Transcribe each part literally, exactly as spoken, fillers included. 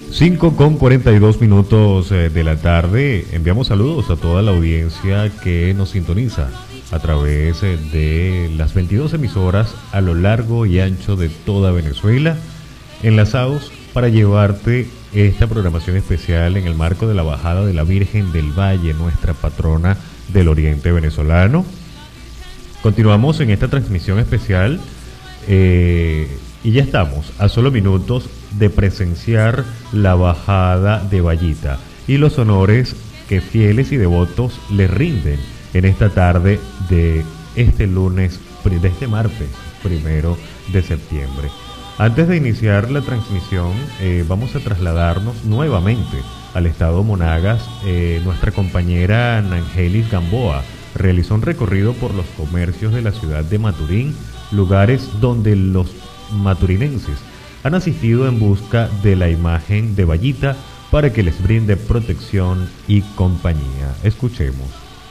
cinco con cuarenta y dos minutos eh, de la tarde. Enviamos saludos a toda la audiencia que nos sintoniza a través eh, de las veintidós emisoras a lo largo y ancho de toda Venezuela, enlazados para llevarte esta programación especial en el marco de la bajada de la Virgen del Valle, nuestra patrona del oriente venezolano. Continuamos en esta transmisión especial eh, y ya estamos a solo minutos de presenciar la bajada de Vallita y los honores que fieles y devotos le rinden en esta tarde de este lunes, de este martes primero de septiembre. Antes de iniciar la transmisión, eh, vamos a trasladarnos nuevamente al estado Monagas. Eh, nuestra compañera Nangelis Gamboa realizó un recorrido por los comercios de la ciudad de Maturín, lugares donde los maturinenses han asistido en busca de la imagen de Vallita para que les brinde protección y compañía. Escuchemos.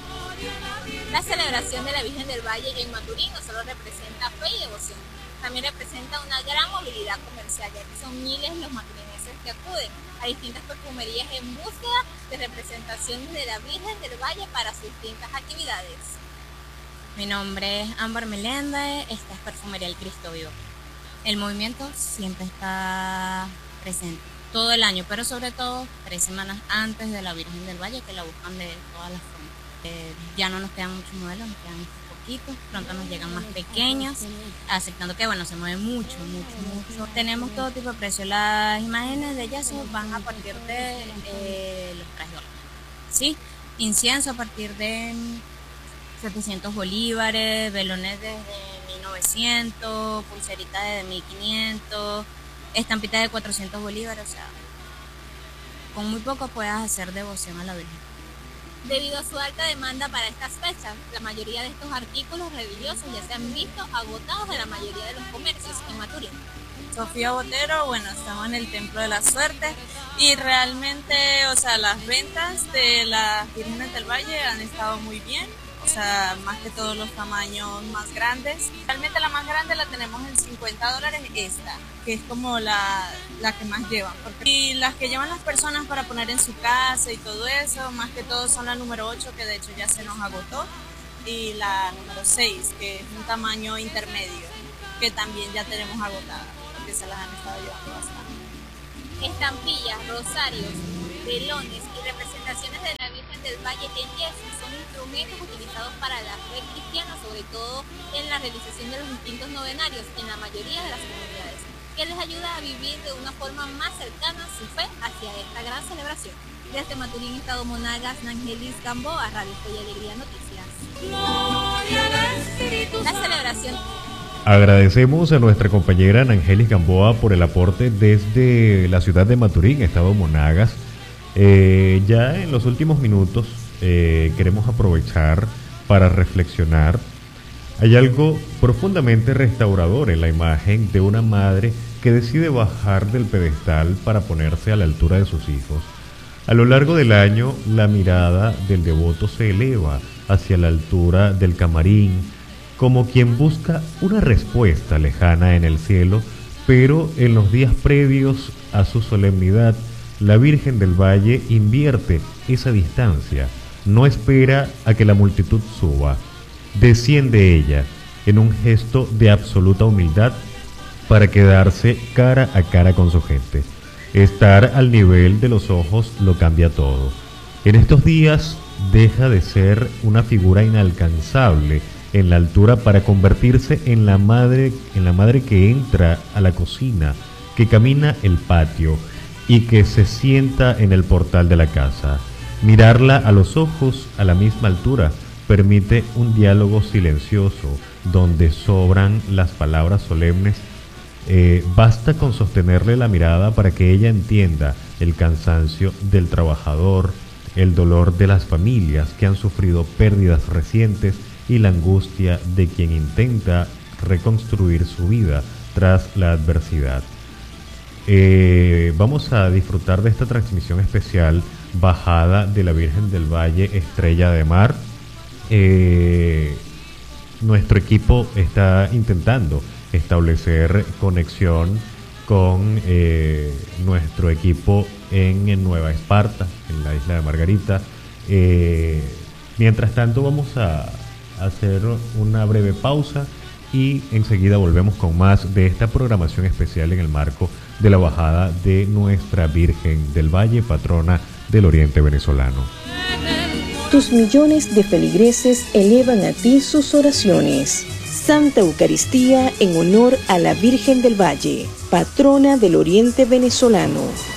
La celebración de la Virgen del Valle en Maturín no solo representa fe y devoción, también representa una gran movilidad comercial, ya que son miles los maturinenses que acuden a distintas perfumerías en búsqueda de representaciones de la Virgen del Valle para sus distintas actividades. Mi nombre es Ámbar Meléndez, esta es Perfumería El Cristo Vivo. El movimiento siempre está presente, todo el año, pero sobre todo tres semanas antes de la Virgen del Valle, que la buscan de todas las formas. Eh, ya no nos quedan muchos modelos, nos quedan poquitos, pronto nos llegan más pequeños, aceptando que bueno, se mueve mucho, mucho, mucho. Tenemos todo tipo de precios, las imágenes de ellas van a partir de eh, los tres dólares, ¿sí? Incienso a partir de setecientos bolívares, velones desde mil novecientos, pulseritas desde mil quinientos, estampitas de cuatrocientos bolívares, o sea, con muy poco puedes hacer devoción a la Virgen. Debido a su alta demanda para estas fechas, la mayoría de estos artículos religiosos ya se han visto agotados en la mayoría de los comercios en Maturín. Sofía Botero, bueno, estamos en el Templo de la Suerte y realmente, o sea, las ventas de las Vírgenes del Valle han estado muy bien. O sea, más que todos los tamaños más grandes. Realmente la más grande la tenemos en cincuenta dólares esta, que es como la, la que más llevan. Porque, y las que llevan las personas para poner en su casa y todo eso, más que todo son la número ocho, que de hecho ya se nos agotó, y la número seis, que es un tamaño intermedio, que también ya tenemos agotada, porque se las han estado llevando bastante. Estampillas, rosarios, velones y representaciones de la Virgen del Valle en yeso son instrumentos utilizados para la fe cristiana, sobre todo en la realización de los distintos novenarios en la mayoría de las comunidades, que les ayuda a vivir de una forma más cercana su fe hacia esta gran celebración. Desde Maturín, estado Monagas, Nangelis Gamboa, Radio Fe y Alegría Noticias. La celebración. Agradecemos a nuestra compañera Nangelis Gamboa por el aporte desde la ciudad de Maturín, estado Monagas. Eh, ya en los últimos minutos eh, queremos aprovechar para reflexionar. Hay algo profundamente restaurador en la imagen de una madre que decide bajar del pedestal para ponerse a la altura de sus hijos. A lo largo del año, la mirada del devoto se eleva hacia la altura del camarín, como quien busca una respuesta lejana en el cielo, pero en los días previos a su solemnidad, la Virgen del Valle invierte esa distancia, no espera a que la multitud suba, desciende ella en un gesto de absoluta humildad para quedarse cara a cara con su gente. Estar al nivel de los ojos lo cambia todo. En estos días deja de ser una figura inalcanzable en la altura para convertirse en la madre, en la madre que entra a la cocina, que camina el patio y que se sienta en el portal de la casa. Mirarla a los ojos a la misma altura permite un diálogo silencioso donde sobran las palabras solemnes. Eh, basta con sostenerle la mirada para que ella entienda el cansancio del trabajador, el dolor de las familias que han sufrido pérdidas recientes y la angustia de quien intenta reconstruir su vida tras la adversidad. Eh, vamos a disfrutar de esta transmisión especial bajada de la Virgen del Valle, Estrella de Mar. Eh, nuestro equipo está intentando establecer conexión con eh, nuestro equipo en, en Nueva Esparta, en la isla de Margarita. Eh, mientras tanto vamos a hacer una breve pausa y enseguida volvemos con más de esta programación especial en el marco de la bajada de Nuestra Virgen del Valle, patrona del Oriente venezolano. Tus millones de feligreses elevan a ti sus oraciones. Santa Eucaristía en honor a la Virgen del Valle, patrona del Oriente venezolano.